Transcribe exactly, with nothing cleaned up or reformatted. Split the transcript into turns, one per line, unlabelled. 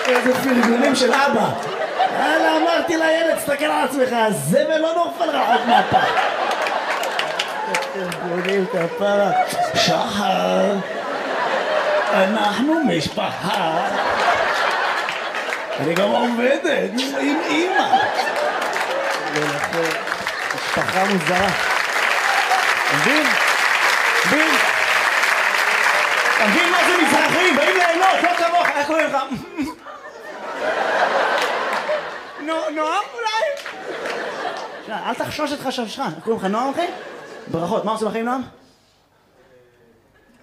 איזה פרגונים של אבא. יאללה, אמרתי לילד, תסתכל על עצמך, הזבל לא נופל רחוק מהפח. פרגונים כפרה. שחר, אנחנו משפחה. אני גם עובדת עם אמא. משפחה מוזרה. מבין? מבין? מבין מה זה מזרחים? באים ליהנות, לא כמוך, איך קוראים לך? נועם אולי? אל תחשוש את חששך. איך קוראים לך נועם אחי? ברכות, מה עושים בחיים נועם?